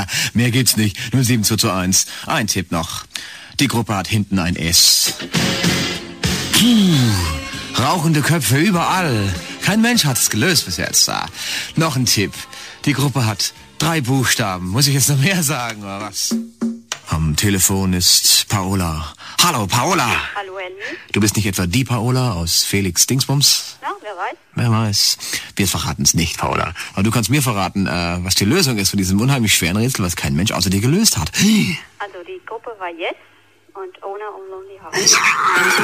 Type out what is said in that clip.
mehr gibt's nicht. 07:1. Ein Tipp noch. Die Gruppe hat hinten ein S. Puh, rauchende Köpfe überall. Kein Mensch hat es gelöst bis jetzt. Noch ein Tipp. Die Gruppe hat 3 Buchstaben. Muss ich jetzt noch mehr sagen, oder was? Am Telefon ist Paola. Hallo, Paola. Hallo, Andy. Du bist nicht etwa die Paola aus Felix Dingsbums? Na, wer weiß? Wer weiß. Wir verraten es nicht, Paola. Aber du kannst mir verraten, was die Lösung ist von diesem unheimlich schweren Rätsel, was kein Mensch außer dir gelöst hat. Also die Gruppe war Yes und Owner of Lonely Hearts.